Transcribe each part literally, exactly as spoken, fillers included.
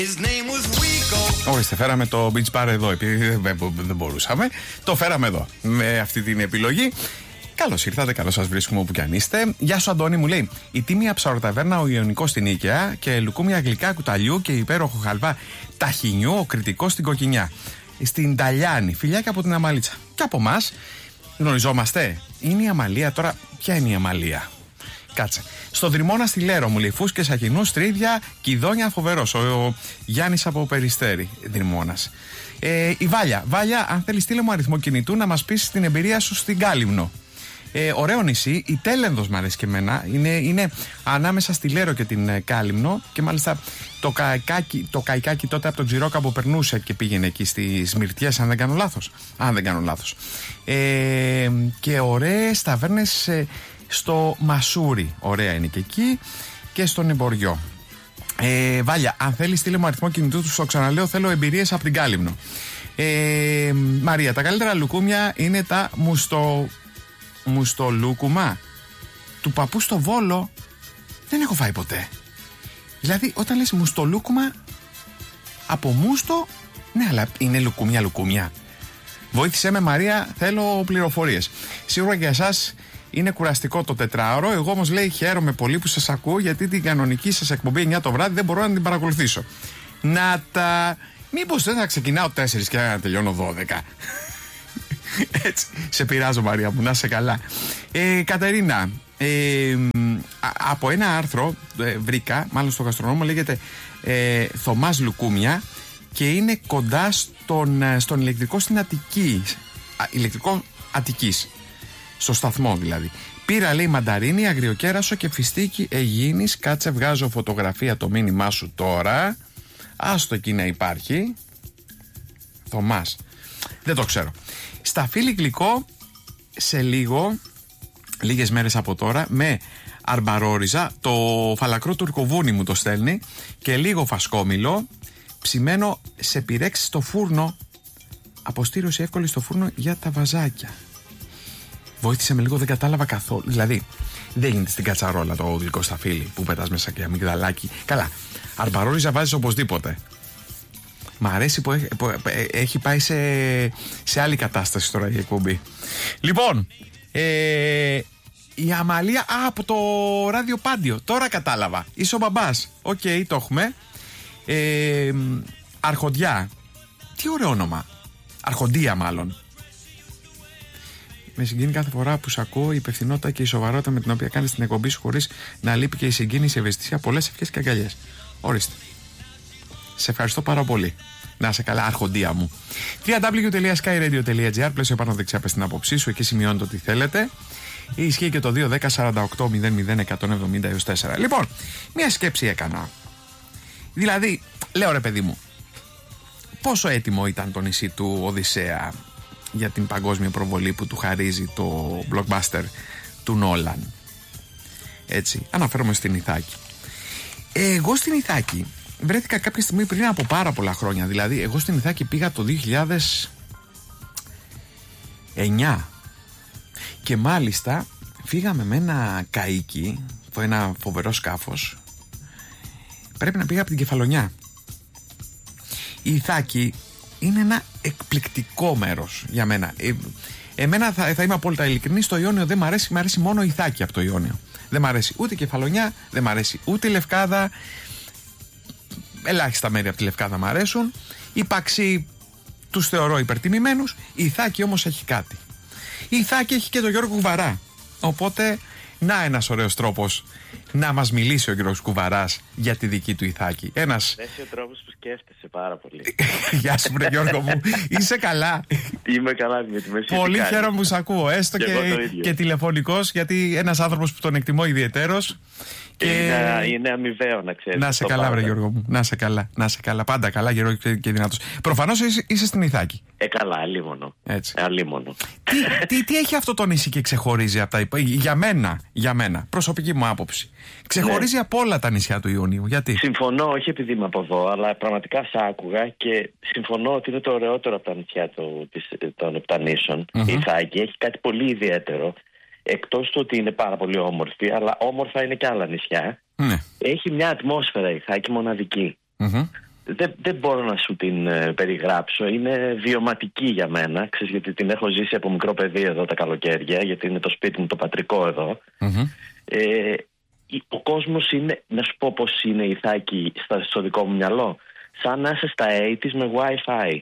Ορίστε, φέραμε το Beach Bar εδώ, επειδή δεν μπορούσαμε. Το φέραμε εδώ, με αυτή την επιλογή. Καλώς ήρθατε, καλώς σας βρίσκουμε όπου κι αν είστε. Γεια σου, Αντώνη, μου λέει. Η τίμια ψαροταβέρνα ο Ιωνικός στην Ίκαια και λουκούμια γλυκά κουταλιού και υπέροχο χαλβά ταχινιού, ο Κρητικός στην Κοκκινιά. Στην Ταλιάνη, φιλιάκια από την Αμαλίτσα. Και από εμάς γνωριζόμαστε. Είναι η Αμαλία τώρα. Ποια είναι η Αμαλία? Κάτσε. Στο Δρυμώνα στη Λέρο μου λέει φούσκες, αχινούς, στρίδια, κιδόνια, φοβερός. Ο, ο Γιάννης από Περιστέρι, Δρυμώνας. Ε, η Βάλια. Βάλια, αν θέλεις, στείλε μου αριθμό κινητού να μας πεις την εμπειρία σου στην Κάλυμνο. Ε, ωραίο νησί, η Τέλενδος μου αρέσει και εμένα. Είναι, είναι ανάμεσα στη Λέρο και την ε, Κάλυμνο. Και μάλιστα το καϊκάκι, το καϊκάκι τότε από τον Τζιρόκα που περνούσε και πήγαινε εκεί στις Μυρτιές, αν δεν κάνω λάθος. Αν δεν κάνω λάθος. Ε, και ωραίες ταβέρνες ε, στο Μασούρι. Ωραία είναι και εκεί. Και στον Εμποριό. Ε, Βάλια, αν θέλει, στείλε μου αριθμό κινητού του. Στο ξαναλέω, θέλω εμπειρίες από την Κάλυμνο. Ε, Μαρία, τα καλύτερα λουκούμια είναι τα μουστο. Μουστολούκουμα του παππού στο Βόλο. Δεν έχω φάει ποτέ. Δηλαδή όταν λες μουστολούκουμα από μούστο, ναι, αλλά είναι λουκούμια λουκούμια. Βοήθησέ με, Μαρία, θέλω πληροφορίες. Σίγουρα για εσάς είναι κουραστικό το τετράωρο. Εγώ όμως, λέει, χαίρομαι πολύ που σας ακούω, γιατί την κανονική σας εκπομπή εννιά το βράδυ δεν μπορώ να την παρακολουθήσω. Να τα... Μήπως δεν θα ξεκινάω τέσσερις και να τελειώνω δώδεκα? Έτσι, σε πειράζω, Μαρία μου, να είσαι καλά. ε, Κατερίνα, ε, από ένα άρθρο ε, βρήκα, μάλλον στο γαστρονόμο, λέγεται ε, Θωμάς Λουκούμια και είναι κοντά στον, στον ηλεκτρικό στην Αττική. Α, ηλεκτρικό Αττικής, στο σταθμό δηλαδή. Πήρα, λέει, μανταρίνι, αγριοκέρασο και φιστίκι Αιγίνης. Κάτσε, βγάζω φωτογραφία, το μήνυμά σου τώρα. Άστο εκεί να υπάρχει. Θωμάς, δεν το ξέρω. Σταφύλι γλυκό σε λίγο, λίγες μέρες από τώρα, με αρμπαρόριζα. Το φαλακρό τουρκοβούνι μου το στέλνει. Και λίγο φασκόμηλο ψημένο σε πυρέξ στο φούρνο. Αποστήρωση εύκολη στο φούρνο για τα βαζάκια. Βοήθησε με λίγο, δεν κατάλαβα καθόλου. Δηλαδή δεν γίνεται στην κατσαρόλα το γλυκό σταφύλι που πετάς μέσα και αμυγδαλάκι. Καλά, αρμπαρόριζα βάζεις οπωσδήποτε. Μ' αρέσει που έχει, που έχει πάει σε, σε άλλη κατάσταση τώρα η εκπομπή. Λοιπόν, ε, η Αμαλία, α, από το ράδιο Πάντιο. Τώρα κατάλαβα. Είσαι ο μπαμπάς. Οκ, okay, το έχουμε. Ε, Αρχοντιά. Τι ωραίο όνομα. Αρχοντία μάλλον. Με συγκίνει κάθε φορά που σε ακούω η υπευθυνότητα και η σοβαρότητα με την οποία κάνεις την εκπομπή σου, χωρίς να λείπει και η συγκίνηση, η ευαισθησία. Πολλές ευχές και αγκαλιές. Ορίστε. Σε ευχαριστώ πάρα πολύ. Να είσαι καλά, Αρχοντία μου. double-u double-u double-u τελεία sky radio τελεία gr, πλαίσιο πάνω δεξιά, πες την άποψή σου, εκεί σημειώνετε ό,τι θέλετε. Ισχύει και το δύο ένα μηδέν σαράντα οκτώ μηδέν μηδέν εκατόν εβδομήντα έως τέσσερα. Λοιπόν, μια σκέψη έκανα. Δηλαδή, λέω, ρε παιδί μου, πόσο έτοιμο ήταν το νησί του Οδυσσέα για την παγκόσμια προβολή που του χαρίζει το blockbuster του Νόλαν. Έτσι, αναφέρομαι στην Ιθάκη. Εγώ στην Ιθάκη βρέθηκα κάποια στιγμή πριν από πάρα πολλά χρόνια. Δηλαδή, εγώ στην Ιθάκη πήγα το δύο χιλιάδες εννιά. Και μάλιστα φύγαμε με ένα καΐκι, ένα φοβερό σκάφος. Πρέπει να πήγα από την Κεφαλονιά. Η Ιθάκη είναι ένα εκπληκτικό μέρος για μένα. Ε, εμένα θα, θα είμαι απόλυτα ειλικρινής, το Ιόνιο δεν μ' αρέσει, μ' αρέσει μόνο η Ιθάκη από το Ιόνιο. Δεν μ' αρέσει ούτε η Κεφαλονιά, δεν μ' αρέσει ούτε η Λευκάδα. Ελάχιστα μέρη από τη Λευκάδα μ' αρέσουν. Οι Παξί τους θεωρώ υπερτιμημένους. Η Ιθάκη όμως έχει κάτι. Η Ιθάκη έχει και τον Γιώργο Κουβαρά. Οπότε, να ένας ωραίος τρόπος να μας μιλήσει ο Γιώργος Κουβαράς για τη δική του Ιθάκη. Ένας... Έχει ο τρόπος που σκέφτεσαι πάρα πολύ. Γεια σου, βρε Γιώργο μου. Είσαι καλά? Είμαι καλά, Δημήτρη. Πολύ χαίρομαι που σ' ακούω. Έστω και, και, και τηλεφωνικός, γιατί ένας άνθρωπος που τον εκτιμώ ιδιαιτέρως. Και... Είναι, είναι αμοιβαίο, να ξέρεις. Να σε καλά, βρε Γιώργο μου. Να σε καλά, να σε καλά. Πάντα καλά, γερό και, και δυνατός. Προφανώς είσαι, είσαι στην Ιθάκη. Ε, καλά, αλίμονο. Έτσι. Αλίμονο. Τι, τι, τι έχει αυτό το νησί και ξεχωρίζει από τα υπόλοιπα? Για μένα, για μένα, προσωπική μου άποψη. Ξεχωρίζει, ναι, από όλα τα νησιά του Ιουνίου. Γιατί? Συμφωνώ, όχι επειδή είμαι από εδώ, αλλά πραγματικά σ' άκουγα και συμφωνώ ότι είναι το ωραιότερο από τα νησιά του, της, των Επτανήσων. Mm-hmm. Η Ιθάκη έχει κάτι πολύ ιδιαίτερο. Εκτός του ότι είναι πάρα πολύ όμορφη, αλλά όμορφα είναι και άλλα νησιά. Mm. Έχει μια ατμόσφαιρα η Ιθάκη μοναδική. Mm-hmm. δεν, δεν μπορώ να σου την ε, περιγράψω. Είναι βιωματική για μένα. Ξέρεις, γιατί την έχω ζήσει από μικρό παιδί εδώ τα καλοκαίρια, γιατί είναι το σπίτι μου το πατρικό εδώ. Mm-hmm. Ε, ο κόσμος είναι, να σου πω πώς είναι η Ιθάκη στο δικό μου μυαλό. Σαν να είσαι στα ογδόντα με Wi-Fi.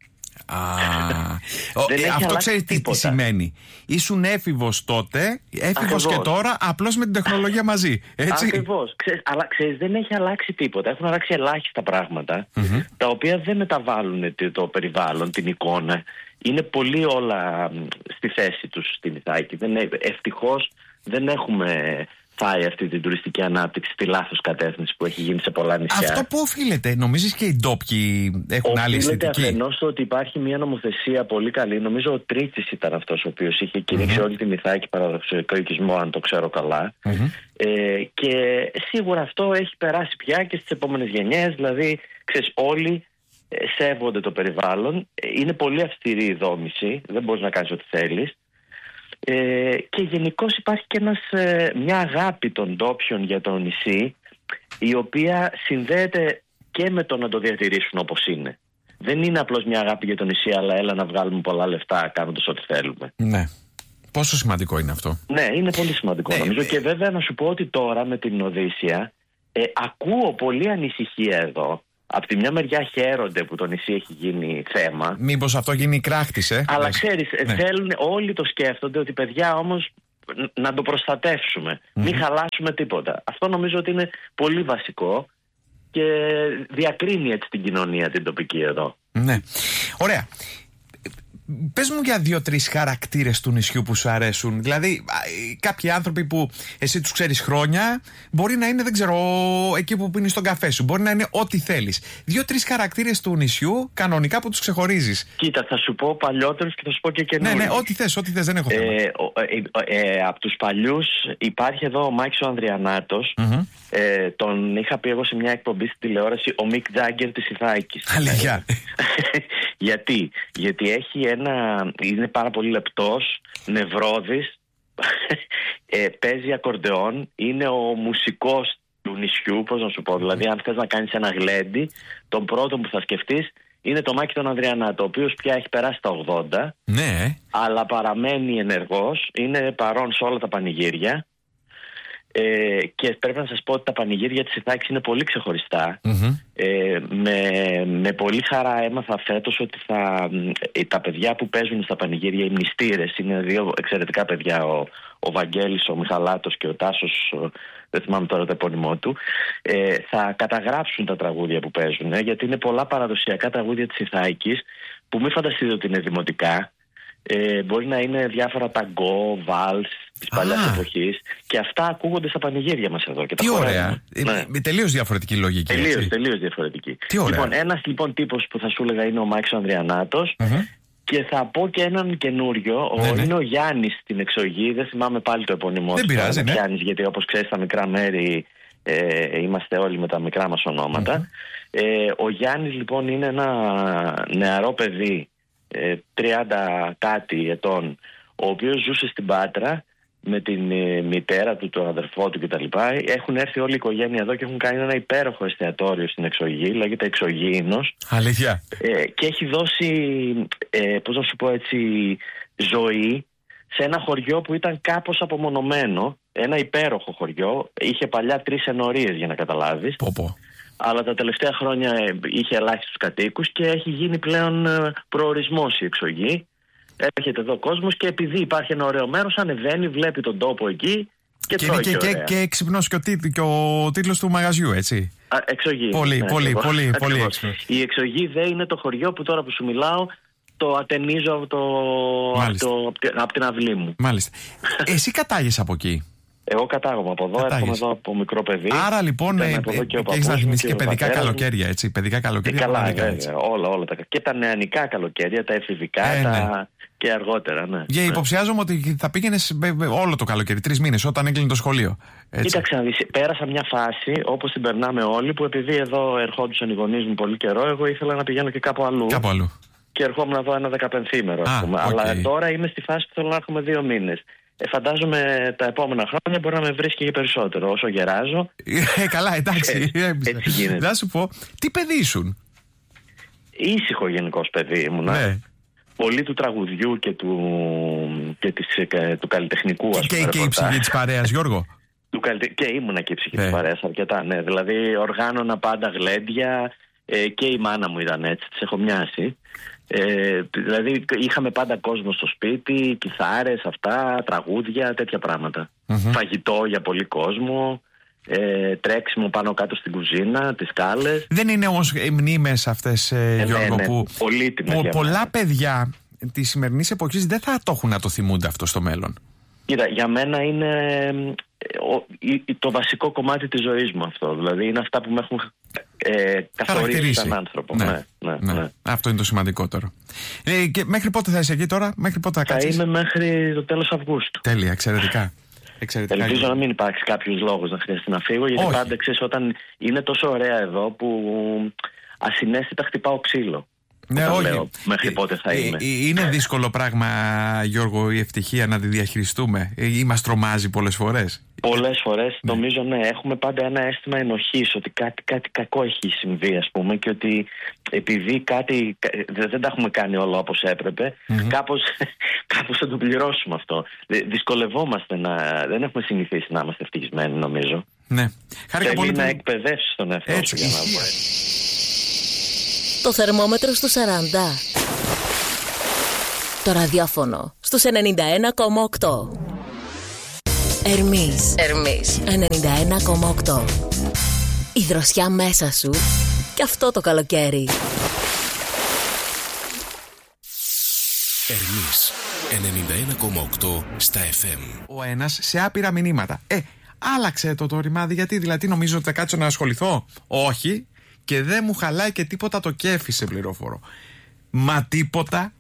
Ah. ε, αυτό ξέρεις τι, τι σημαίνει. Ήσουν έφηβος τότε, έφηβος και τώρα, απλώς με την τεχνολογία μαζί. Έτσι. Ακριβώς. Ξέρεις, αλλά ξέρεις, δεν έχει αλλάξει τίποτα. Έχουν αλλάξει ελάχιστα πράγματα, mm-hmm. τα οποία δεν μεταβάλλουν το περιβάλλον, την εικόνα. Είναι πολύ όλα στη θέση τους στην Ιθάκη. Ευτυχώς δεν έχουμε φάει αυτή την τουριστική ανάπτυξη στη λάθος κατεύθυνση που έχει γίνει σε πολλά νησιά. Αυτό που οφείλεται, νομίζεις και οι ντόπιοι έχουν άλλη αισθητική? Οφείλεται αφενός στο ότι υπάρχει μια νομοθεσία πολύ καλή. Νομίζω ο Τρίτσης ήταν αυτός ο οποίος είχε κηρύξει mm-hmm. όλη την Ιθάκη παραδοσιακό οικισμό, αν το ξέρω καλά. Mm-hmm. Ε, και σίγουρα αυτό έχει περάσει πια και στις επόμενες γενιές. Δηλαδή, ξέρεις, όλοι σέβονται το περιβάλλον. Είναι πολύ αυστηρή η δόμηση. Δεν μπορείς να κάνεις ό,τι θέλεις. Ε, και γενικώς υπάρχει και ένας, ε, μια αγάπη των ντόπιων για το νησί, η οποία συνδέεται και με το να το διατηρήσουν όπως είναι. Δεν είναι απλώς μια αγάπη για το νησί, αλλά έλα να βγάλουμε πολλά λεφτά κάνοντας ό,τι θέλουμε. Ναι. Πόσο σημαντικό είναι αυτό? Ναι, είναι πολύ σημαντικό, ναι, νομίζω. Ε... Και βέβαια να σου πω ότι τώρα με την Οδύσσια ε, ακούω πολλή ανησυχία εδώ. Από τη μια μεριά χαίρονται που το νησί έχει γίνει θέμα. Μήπως αυτό γίνει κράχτης, ε? Αλλά ξέρεις, ναι. θέλουν, όλοι το σκέφτονται ότι παιδιά όμως να το προστατεύσουμε. Mm-hmm. Μην χαλάσουμε τίποτα. Αυτό νομίζω ότι είναι πολύ βασικό και διακρίνει έτσι την κοινωνία την τοπική εδώ. Ναι. Ωραία. Πες μου για δύο-τρεις χαρακτήρες του νησιού που σου αρέσουν. Δηλαδή, κάποιοι άνθρωποι που εσύ τους ξέρεις χρόνια, μπορεί να είναι, δεν ξέρω, εκεί που πίνεις τον καφέ σου. Μπορεί να είναι ό,τι θέλεις. Δύο-τρεις χαρακτήρες του νησιού, κανονικά, που τους ξεχωρίζεις. Κοίτα, θα σου πω παλιότερους και θα σου πω και καινούριους. Ναι, ναι, ό,τι θες, ό,τι θες, δεν έχω θέμα. Ε, ε, ε, από τους παλιούς υπάρχει εδώ ο Μάκης ο Ανδριανάτος. Mm-hmm. Ε, τον είχα πει εγώ σε μια εκπομπή στη τηλεόραση, ο Μικ Τζάγκερ της Ιθάκης. Αλήθεια. Γιατί, γιατί έχει ένα, είναι πάρα πολύ λεπτός, νευρώδης, ε, παίζει ακορντεόν, είναι ο μουσικός του νησιού, πώς να σου πω. Δηλαδή, αν θες να κάνεις ένα γλέντι, τον πρώτο που θα σκεφτείς είναι το Μάκη τον Ανδριανάτο, ο οποίος πια έχει περάσει τα ογδόντα, ναι, αλλά παραμένει ενεργός, είναι παρόν σε όλα τα πανηγύρια. Ε, και πρέπει να σας πω ότι τα πανηγύρια της Ιθάκης είναι πολύ ξεχωριστά. Mm-hmm. ε, με, με πολύ χαρά έμαθα φέτος ότι θα, ε, τα παιδιά που παίζουν στα πανηγύρια, οι μνηστήρες, είναι δύο εξαιρετικά παιδιά, ο, ο Βαγγέλης, ο Μιχαλάτος και ο Τάσος, ο, δεν θυμάμαι τώρα το επώνυμό του, ε, θα καταγράψουν τα τραγούδια που παίζουν, ε, γιατί είναι πολλά παραδοσιακά τραγούδια της Ιθάκης που μην φανταστείτε ότι είναι δημοτικά. Ε, μπορεί να είναι διάφορα ταγκό, βάλς της παλιάς εποχής, και αυτά ακούγονται στα πανηγύρια μας εδώ. Και τι τα ωραία. Ε, ναι. Με τελείως διαφορετική λογική. Τελείως, τελείως διαφορετική. Τι ωραία. Λοιπόν, ένας λοιπόν τύπος που θα σου έλεγα είναι ο Μάκης ο Ανδριανάτος. Mm-hmm. Και θα πω και έναν καινούριο, ναι, ναι. είναι ο Γιάννης στην Εξογή. Δεν θυμάμαι πάλι το επώνυμό του. Δεν πειράζει, ναι. Γιάννης, γιατί όπως ξέρεις στα μικρά μέρη ε, είμαστε όλοι με τα μικρά μας ονόματα. Mm-hmm. ε, Ο Γιάννης λοιπόν είναι ένα νεαρό παιδί, τριάντα κάτι ετών, ο οποίος ζούσε στην Πάτρα με την ε, μητέρα του, τον αδερφό του κτλ. Έχουν έρθει όλη η οικογένεια εδώ και έχουν κάνει ένα υπέροχο εστιατόριο στην Εξογή, λέγεται Εξογήινος. Αλήθεια. Ε, και έχει δώσει, ε, πώς να σου πω έτσι, ζωή σε ένα χωριό που ήταν κάπως απομονωμένο. Ένα υπέροχο χωριό. Είχε παλιά τρεις ενορίες, για να καταλάβεις. Πω, πω. Αλλά τα τελευταία χρόνια είχε ελάχιστους κατοίκους και έχει γίνει πλέον προορισμός η Εξογή. Έρχεται εδώ κόσμος και επειδή υπάρχει ένα ωραίο μέρος, ανεβαίνει, βλέπει τον τόπο εκεί και, και τρώει και, και, και, και εξυπνός και ο, τί, και ο τίτλος του μαγαζιού, έτσι. Α, Εξογή. Πολύ, ναι, πολύ, ακριβώς. πολύ, πολύ έξυπνος. Η Εξογή δε είναι το χωριό που τώρα που σου μιλάω το ατενίζω από, το, από, το, από την αυλή μου. Μάλιστα. Εσύ κατάγεσαι από εκεί? Εγώ κατάγομαι από εδώ, έρχομαι εδώ από μικρό παιδί. Άρα λοιπόν ε, έχεις να θυμίσεις και, και παιδικά καλοκαίρια, έτσι. Παιδικά καλοκαίρια. Και καλά, βέβαια, όλα, όλα τα. Και τα νεανικά καλοκαίρια, τα εφηβικά, ε, τα... Ναι. Και αργότερα, ναι. Και υποψιάζομαι ότι θα πήγαινες όλο το καλοκαίρι, τρεις μήνες, όταν έκλεινε το σχολείο. Έτσι. Κοίταξε να δεις, πέρασα μια φάση, όπως την περνάμε όλοι, που επειδή εδώ ερχόντουσαν οι γονείς μου πολύ καιρό, εγώ ήθελα να πηγαίνω και κάπου αλλού. Κάπου αλλού. Και ερχόμουν να δω ένα δεκαπενθήμερο, ας πούμε. Okay. Αλλά τώρα είμαι στη φάση που θέλω να έρχομαι δύο μήνες. Ε, φαντάζομαι τα επόμενα χρόνια μπορεί να με βρίσκει και περισσότερο όσο γεράζω. Ε, καλά, εντάξει. Έτσι γίνεται. Να σου πω, τι παιδί ήσουν? Ήσυχο γενικώς παιδί ήμουνα. Ναι. Πολύ του τραγουδιού και του, και της, του καλλιτεχνικού, ας και, πούμε. Και η ψυχή της παρέας, Γιώργο. Του καλυτε... Και ήμουνα και η ψυχή ναι. της παρέας αρκετά, ναι. Δηλαδή οργάνωνα πάντα γλέντια ε, και η μάνα μου ήταν έτσι, της έχω μοιάσει. Ε, δηλαδή είχαμε πάντα κόσμο στο σπίτι, κιθάρες, αυτά, τραγούδια, τέτοια πράγματα. Mm-hmm. Φαγητό για πολύ κόσμο. Ε, τρέξιμο πάνω κάτω στην κουζίνα, τις σκάλες. Δεν είναι όμως οι μνήμες αυτές, ε, ε, Γιώργο, ναι, ναι, που, που πολλά μένα. παιδιά της σημερινής εποχής δεν θα το έχουν να το θυμούνται αυτό στο μέλλον. Κοίτα, για μένα είναι ε, το βασικό κομμάτι της ζωής μου αυτό. Δηλαδή είναι αυτά που με έχουν ε, καθορίσει σαν άνθρωπο. Ναι, ναι, ναι, ναι. ναι. Αυτό είναι το σημαντικότερο. Ε, και μέχρι πότε θα είσαι εκεί τώρα, μέχρι πότε θα κάτσεις? Θα είμαι μέχρι το τέλος Αυγούστου. Τέλεια, εξαιρετικά. Εξαιρετικά. Ελπίζω να μην υπάρξει κάποιος λόγος να χρειαστεί να φύγω, γιατί πάντα ξέρεις, όταν είναι τόσο ωραία εδώ που ασυναίσθητα χτυπάω ξύλο. Ναι, όχι. Λέω, μέχρι πότε θα είμαι. Είναι δύσκολο πράγμα, Γιώργο, η ευτυχία να τη διαχειριστούμε ή μας τρομάζει πολλές φορές? Πολλές φορές, ναι. Νομίζω, ναι, έχουμε πάντα ένα αίσθημα ενοχής ότι κάτι, κάτι κακό έχει συμβεί, ας πούμε, και ότι επειδή κάτι δεν τα έχουμε κάνει όλα όπως έπρεπε, mm-hmm. κάπως, κάπως θα το πληρώσουμε αυτό. Δυσκολευόμαστε να. Δεν έχουμε συνηθίσει να είμαστε ευτυχισμένοι, νομίζω. Ναι. Χάρηκα πολύ να που... εκπαιδεύσεις τον εαυτό σου για να βγει. Το θερμόμετρο στους σαράντα. Το ραδιόφωνο στους ενενήντα ένα κόμμα οκτώ. Ερμής, Ερμής ενενήντα ένα κόμμα οκτώ. Η δροσιά μέσα σου και αυτό το καλοκαίρι. Ερμής ενενήντα ένα κόμμα οκτώ στα εφ εμ. Ο ένας σε άπειρα μηνύματα. Ε, άλλαξε το το ρημάδι, γιατί δηλαδή νομίζω ότι θα κάτσω να ασχοληθώ? Όχι. Και δεν μου χαλάει και τίποτα το κέφι, σε πληροφορώ. Μα τίποτα.